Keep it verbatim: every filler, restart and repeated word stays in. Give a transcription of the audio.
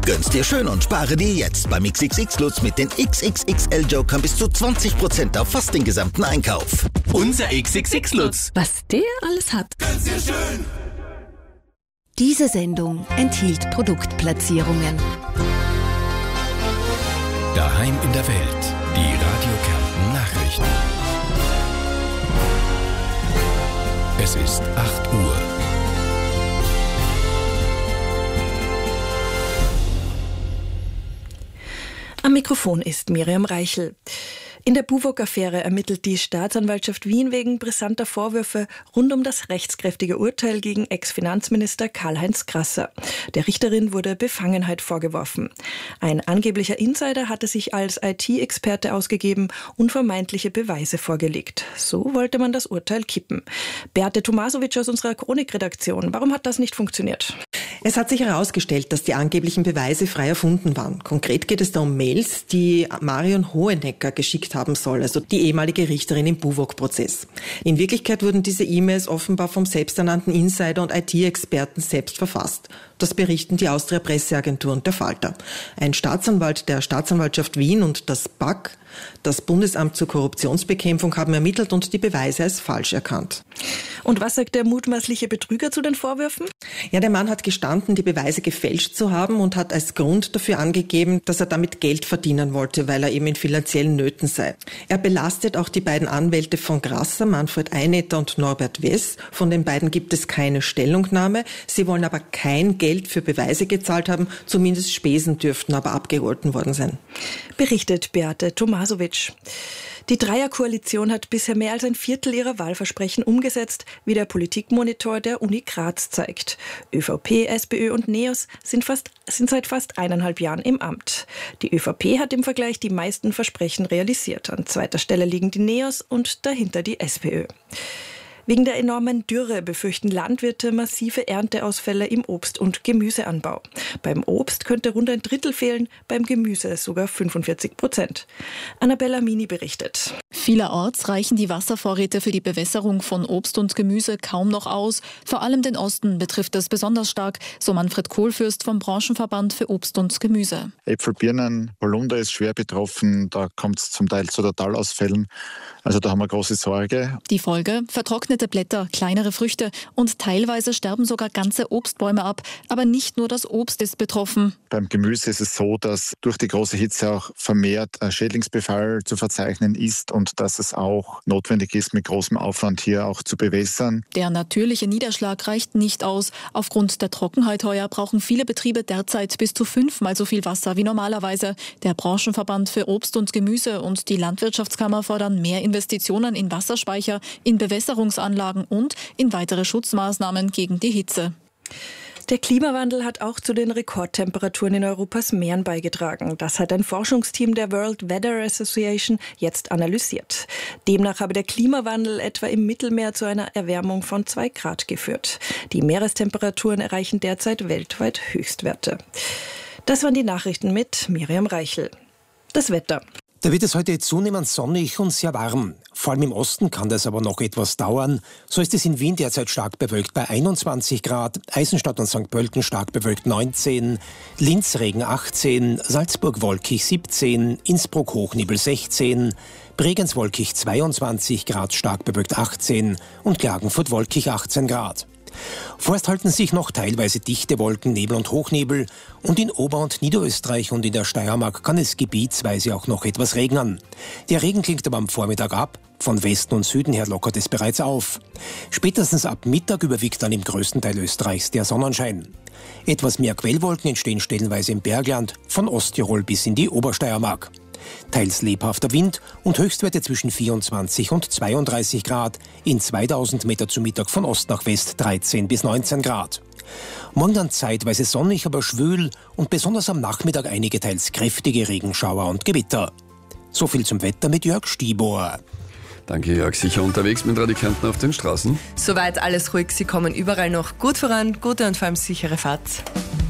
Gönn's dir schön und spare dir jetzt beim X X X Lutz mit den X X X L-Jokern bis zu zwanzig Prozent auf fast den gesamten Einkauf. Unser X X X Lutz. Was der alles hat. Gönn's dir schön. Diese Sendung enthielt Produktplatzierungen. Daheim in der Welt. Die Radio Kärnten Nachrichten. Es ist acht Uhr. Am Mikrofon ist Miriam Reichel. In der Buwog-Affäre ermittelt die Staatsanwaltschaft Wien wegen brisanter Vorwürfe rund um das rechtskräftige Urteil gegen Ex-Finanzminister Karl-Heinz Grasser. Der Richterin wurde Befangenheit vorgeworfen. Ein angeblicher Insider hatte sich als I T-Experte ausgegeben und vermeintliche Beweise vorgelegt. So wollte man das Urteil kippen. Beate Tomasovic aus unserer Chronikredaktion. Warum hat das nicht funktioniert? Es hat sich herausgestellt, dass die angeblichen Beweise frei erfunden waren. Konkret geht es da um Mails, die Marion Hohenecker geschickt haben soll, also die ehemalige Richterin im Buwog-Prozess. In Wirklichkeit wurden diese E-Mails offenbar vom selbsternannten Insider und I T-Experten selbst verfasst. Das berichten die Austria Presseagentur und der Falter. Ein Staatsanwalt der Staatsanwaltschaft Wien und das B A K, das Bundesamt zur Korruptionsbekämpfung, haben ermittelt und die Beweise als falsch erkannt. Und was sagt der mutmaßliche Betrüger zu den Vorwürfen? Ja, der Mann hat gestanden, die Beweise gefälscht zu haben und hat als Grund dafür angegeben, dass er damit Geld verdienen wollte, weil er eben in finanziellen Nöten sei. Er belastet auch die beiden Anwälte von Grasser, Manfred Einetter und Norbert Wess. Von den beiden gibt es keine Stellungnahme. Sie wollen aber kein Geld für Beweise gezahlt haben, zumindest Spesen dürften aber abgegolten worden sein. Berichtet Beate Tomasovic. Die Dreierkoalition hat bisher mehr als ein Viertel ihrer Wahlversprechen umgesetzt, wie der Politikmonitor der Uni Graz zeigt. ÖVP, SPÖ und NEOS sind, fast, sind seit fast eineinhalb Jahren im Amt. Die ÖVP hat im Vergleich die meisten Versprechen realisiert. An zweiter Stelle liegen die NEOS und dahinter die SPÖ. Wegen der enormen Dürre befürchten Landwirte massive Ernteausfälle im Obst- und Gemüseanbau. Beim Obst könnte rund ein Drittel fehlen, beim Gemüse sogar fünfundvierzig Prozent. Annabella Mini berichtet. Vielerorts reichen die Wasservorräte für die Bewässerung von Obst und Gemüse kaum noch aus. Vor allem den Osten betrifft es besonders stark, so Manfred Kohlfürst vom Branchenverband für Obst und Gemüse. Äpfel, Birnen, Holunder ist schwer betroffen, da kommt es zum Teil zu Totalausfällen. Also da haben wir große Sorge. Die Folge? Vertrocknete Blätter, kleinere Früchte und teilweise sterben sogar ganze Obstbäume ab. Aber nicht nur das Obst ist betroffen. Beim Gemüse ist es so, dass durch die große Hitze auch vermehrt ein Schädlingsbefall zu verzeichnen ist und dass es auch notwendig ist, mit großem Aufwand hier auch zu bewässern. Der natürliche Niederschlag reicht nicht aus. Aufgrund der Trockenheit heuer brauchen viele Betriebe derzeit bis zu fünfmal so viel Wasser wie normalerweise. Der Branchenverband für Obst und Gemüse und die Landwirtschaftskammer fordern mehr Investitionen in Wasserspeicher, in Bewässerungsanlagen und in weitere Schutzmaßnahmen gegen die Hitze. Der Klimawandel hat auch zu den Rekordtemperaturen in Europas Meeren beigetragen. Das hat ein Forschungsteam der World Weather Association jetzt analysiert. Demnach habe der Klimawandel etwa im Mittelmeer zu einer Erwärmung von zwei Grad geführt. Die Meerestemperaturen erreichen derzeit weltweit Höchstwerte. Das waren die Nachrichten mit Miriam Reichel. Das Wetter. Da wird es heute zunehmend sonnig und sehr warm. Vor allem im Osten kann das aber noch etwas dauern. So ist es in Wien derzeit stark bewölkt bei einundzwanzig Grad, Eisenstadt und Sankt Pölten stark bewölkt neunzehn, Linz Regen achtzehn, Salzburg wolkig siebzehn, Innsbruck Hochnebel sechzehn, Bregenz wolkig zweiundzwanzig Grad, stark bewölkt achtzehn und Klagenfurt wolkig achtzehn Grad. Vorerst halten sich noch teilweise dichte Wolken, Nebel und Hochnebel und in Ober- und Niederösterreich und in der Steiermark kann es gebietsweise auch noch etwas regnen. Der Regen klingt aber am Vormittag ab, von Westen und Süden her lockert es bereits auf. Spätestens ab Mittag überwiegt dann im größten Teil Österreichs der Sonnenschein. Etwas mehr Quellwolken entstehen stellenweise im Bergland, von Osttirol bis in die Obersteiermark. Teils lebhafter Wind und Höchstwerte zwischen vierundzwanzig und zweiunddreißig Grad, in zweitausend Meter zu Mittag von Ost nach West dreizehn bis neunzehn Grad. Morgen dann zeitweise sonnig, aber schwül und besonders am Nachmittag einige teils kräftige Regenschauer und Gewitter. So viel zum Wetter mit Jörg Stibor. Danke, Jörg. Sicher unterwegs mit Radio Kärnten auf den Straßen? Soweit alles ruhig. Sie kommen überall noch gut voran. Gute und vor allem sichere Fahrt.